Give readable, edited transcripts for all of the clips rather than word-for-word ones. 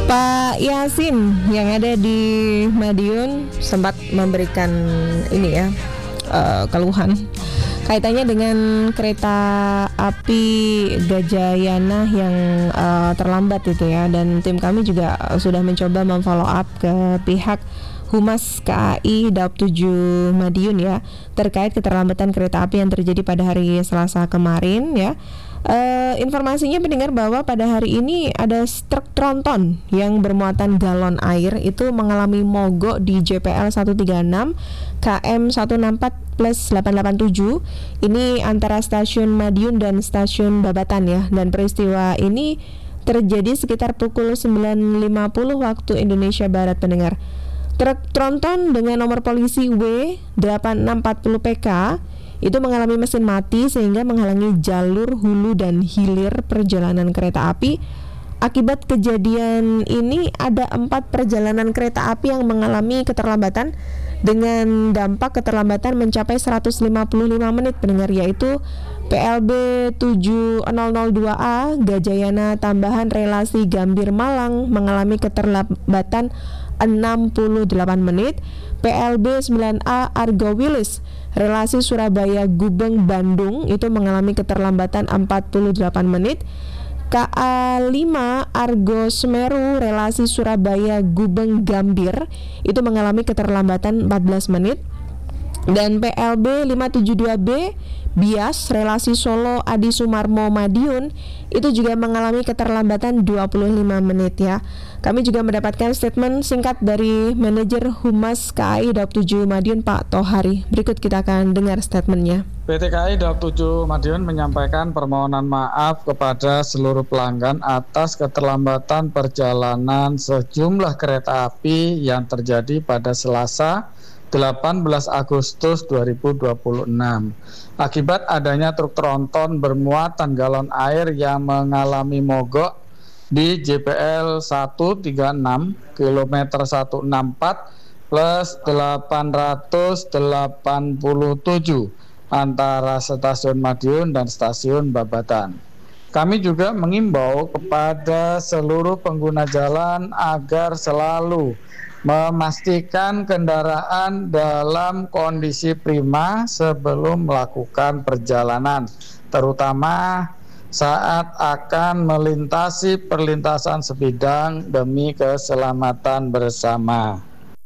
Pak Yasin yang ada di Madiun sempat memberikan keluhan kaitannya dengan kereta api Gajayana yang terlambat itu ya, dan tim kami juga sudah mencoba memfollow up ke pihak Humas KAI Daob 7 Madiun ya, terkait keterlambatan kereta api yang terjadi pada hari Selasa kemarin ya. Informasinya pendengar bahwa pada hari ini ada truk tronton yang bermuatan galon air itu mengalami mogok di JPL 136 KM 164+887. Ini antara stasiun Madiun dan stasiun Babatan ya, dan peristiwa ini terjadi sekitar pukul 9.50 waktu Indonesia Barat pendengar. Truk tronton dengan nomor polisi W8640 PK itu mengalami mesin mati sehingga menghalangi jalur hulu dan hilir perjalanan kereta api. Akibat kejadian ini ada 4 perjalanan kereta api yang mengalami keterlambatan dengan dampak keterlambatan mencapai 155 menit pendengar, yaitu PLB 7002A Gajayana tambahan relasi Gambir Malang mengalami keterlambatan 68 menit, PLB 9A Argo Wilis relasi Surabaya Gubeng Bandung itu mengalami keterlambatan 48 menit, KA5 Argo Semeru relasi Surabaya Gubeng Gambir itu mengalami keterlambatan 14 menit, dan PLB 572B Bias relasi Solo Adi Sumarmo Madiun itu juga mengalami keterlambatan 25 menit ya. Kami juga mendapatkan statement singkat dari manajer Humas KAI Daob 7 Madiun Pak Tohari. Berikut kita akan dengar statementnya. PT KAI Daob 7 Madiun menyampaikan permohonan maaf kepada seluruh pelanggan atas keterlambatan perjalanan sejumlah kereta api yang terjadi pada Selasa 18 Agustus 2026 akibat adanya truk tronton bermuatan galon air yang mengalami mogok di JPL 136 km 164 plus 887 antara stasiun Madiun dan stasiun Babatan. Kami juga mengimbau kepada seluruh pengguna jalan agar selalu memastikan kendaraan dalam kondisi prima sebelum melakukan perjalanan, terutama saat akan melintasi perlintasan sebidang demi keselamatan bersama.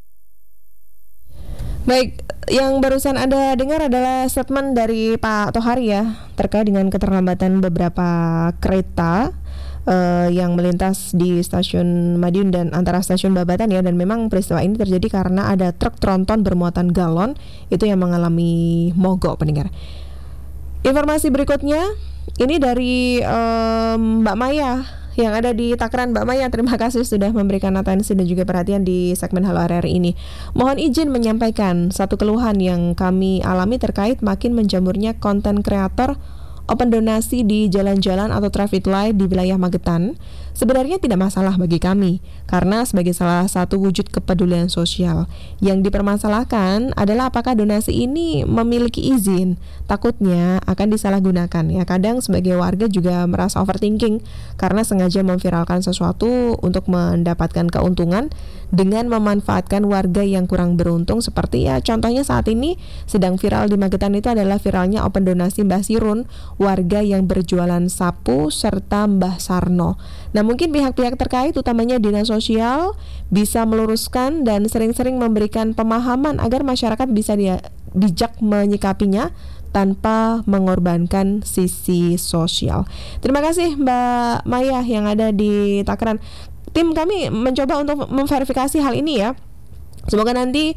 Baik, yang barusan Anda dengar adalah statement dari Pak Tohari ya, terkait dengan keterlambatan beberapa kereta yang melintas di stasiun Madiun dan antara stasiun Babatan ya, dan memang peristiwa ini terjadi karena ada truk tronton bermuatan galon itu yang mengalami mogok pendengar. Informasi berikutnya ini dari Mbak Maya yang ada di Takran. Mbak Maya, terima kasih sudah memberikan atensi dan juga perhatian di segmen Halo RRI ini. Mohon izin menyampaikan satu keluhan yang kami alami terkait makin menjamurnya konten kreator open donasi di jalan-jalan atau traffic light di wilayah Magetan. Sebenarnya tidak masalah bagi kami, karena sebagai salah satu wujud kepedulian sosial. Yang dipermasalahkan adalah apakah donasi ini memiliki izin. Takutnya akan disalahgunakan ya. Kadang sebagai warga juga merasa overthinking karena sengaja memviralkan sesuatu untuk mendapatkan keuntungan dengan memanfaatkan warga yang kurang beruntung. Seperti ya contohnya saat ini sedang viral di Magetan itu adalah viralnya open donasi Mbah Sirun, warga yang berjualan sapu, serta Mbah Sarno. Nah, mungkin pihak-pihak terkait utamanya Dinas Sosial bisa meluruskan dan sering-sering memberikan pemahaman agar masyarakat bisa bijak menyikapinya tanpa mengorbankan sisi sosial. Terima kasih Mbak Maya yang ada di Takran. Tim kami mencoba untuk memverifikasi hal ini ya. Semoga nanti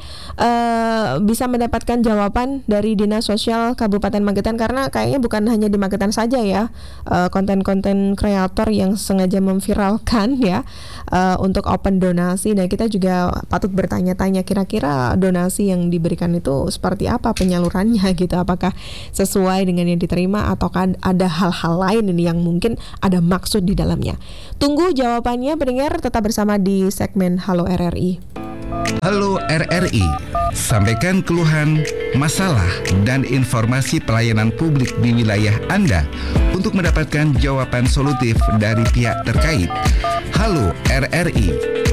bisa mendapatkan jawaban dari Dinas Sosial Kabupaten Magetan, karena kayaknya bukan hanya di Magetan saja ya konten-konten kreator yang sengaja memviralkan ya untuk open donasi. Dan kita juga patut bertanya-tanya kira-kira donasi yang diberikan itu seperti apa penyalurannya gitu, apakah sesuai dengan yang diterima ataukah ada hal-hal lain ini yang mungkin ada maksud di dalamnya. Tunggu jawabannya pendengar, tetap bersama di segmen Halo RRI. Halo RRI, sampaikan keluhan masalah, dan informasi pelayanan publik di wilayah Anda untuk mendapatkan jawaban solutif dari pihak terkait. Halo RRI.